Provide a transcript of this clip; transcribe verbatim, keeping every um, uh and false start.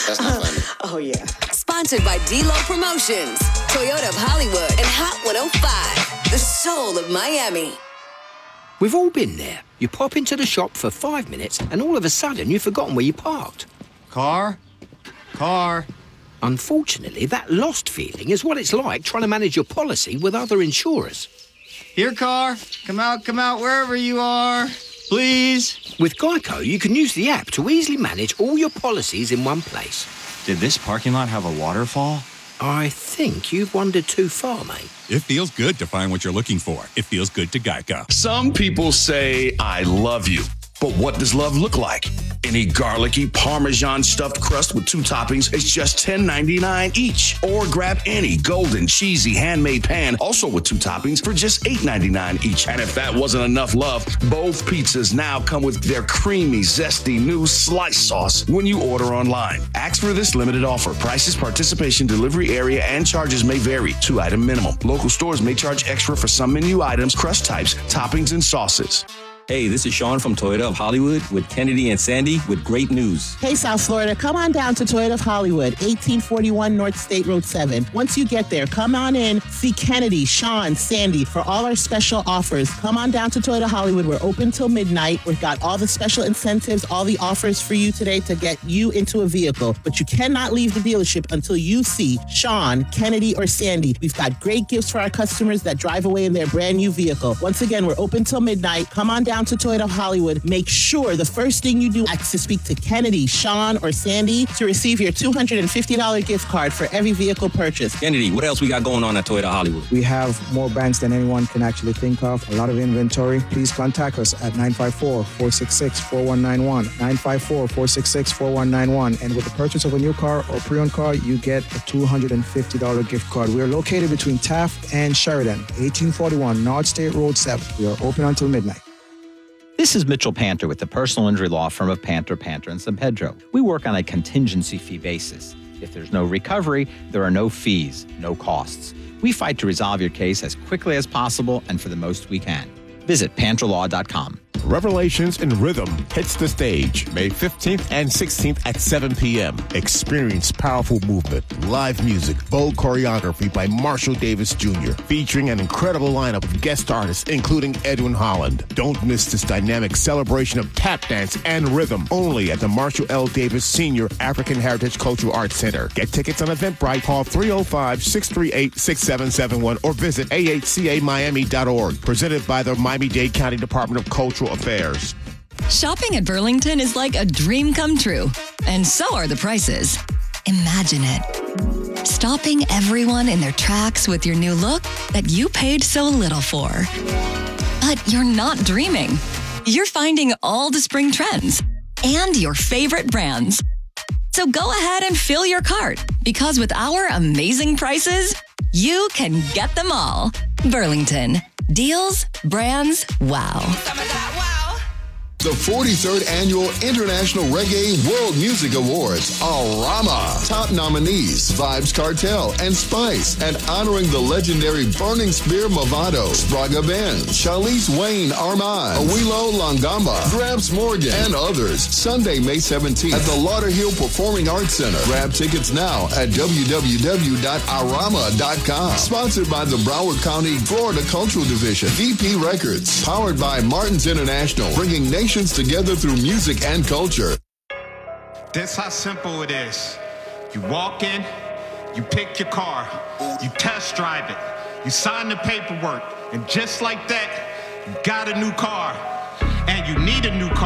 That's not funny. Oh, yeah. Sponsored by D-Lo Promotions, Toyota of Hollywood, and Hot one oh five, the soul of Miami. We've all been there. You pop into the shop for five minutes and all of a sudden you've forgotten where you parked. Car? Car? Unfortunately, that lost feeling is what it's like trying to manage your policy with other insurers. Here, car. Come out, come out, wherever you are. Please. With Geico, you can use the app to easily manage all your policies in one place. Did this parking lot have a waterfall? I think you've wandered too far, mate. It feels good to find what you're looking for. It feels good to Geico. Some people say, I love you. But what does love look like? Any garlicky Parmesan stuffed crust with two toppings is just ten ninety-nine each. Or grab any golden, cheesy, handmade pan, also with two toppings, for just eight ninety-nine each. And if that wasn't enough love, both pizzas now come with their creamy, zesty new slice sauce when you order online. Ask for this limited offer. Prices, participation, delivery area, and charges may vary. Two-item minimum. Local stores may charge extra for some menu items, crust types, toppings, and sauces. Hey, this is Sean from Toyota of Hollywood with Kennedy and Sandy with great news. Hey, South Florida, come on down to Toyota of Hollywood, eighteen forty-one North State Road seven. Once you get there, come on in, see Kennedy, Sean, Sandy for all our special offers. Come on down to Toyota Hollywood. We're open till midnight. We've got all the special incentives, all the offers for you today to get you into a vehicle. But you cannot leave the dealership until you see Sean, Kennedy, or Sandy. We've got great gifts for our customers that drive away in their brand new vehicle. Once again, we're open till midnight. Come on down to Toyota of Hollywood. Make sure the first thing you do is to speak to Kennedy, Sean, or Sandy to receive your two hundred fifty dollars gift card for every vehicle purchase. Kennedy, what else we got going on at Toyota Hollywood? We have more brands than anyone can actually think of. A lot of inventory. Please contact us at nine five four, four six six, four one nine one, nine five four, four six six, four one nine one. And with the purchase of a new car or pre-owned car, you get a two hundred fifty dollars gift card. We are located between Taft and Sheridan, eighteen forty-one North State Road seven. We are open until midnight. This is Mitchell Panter with the personal injury law firm of Panter, Panter, and San Pedro. We work on a contingency fee basis. If there's no recovery, there are no fees, no costs. We fight to resolve your case as quickly as possible and for the most we can. Visit panter law dot com. Revelations in Rhythm hits the stage May fifteenth and sixteenth at seven p.m. Experience powerful movement, live music, bold choreography by Marshall Davis Junior, featuring an incredible lineup of guest artists, including Edwin Holland. Don't miss this dynamic celebration of tap dance and rhythm only at the Marshall L. Davis Senior African Heritage Cultural Arts Center. Get tickets on Eventbrite. Call three oh five, six three eight, six seven seven one or visit A H C A Miami dot org. Presented by the Miami-Dade County Department of Cultural Affairs. Shopping at Burlington is like a dream come true, and so are the prices. Imagine it. Stopping everyone in their tracks with your new look that you paid so little for. But you're not dreaming. You're finding all the spring trends and your favorite brands. So go ahead and fill your cart, because with our amazing prices, you can get them all. Burlington. Deals, brands, wow. The forty-third Annual International Reggae World Music Awards, Arama. Top nominees, Vibes Cartel and Spice. And honoring the legendary Burning Spear Movado, Spraga Ben, Charlize Wayne Armand, Awilo Langamba, Gramps Morgan, and others. Sunday, May seventeenth at the Lauderhill Performing Arts Center. Grab tickets now at w w w dot arama dot com. Sponsored by the Broward County, Florida Cultural Division. V P Records. Powered by Martin's International. Bringing nations together through music and culture. That's how simple it is. You walk in, you pick your car, you test drive it, you sign the paperwork, and just like that, you got a new car, and you need a new car.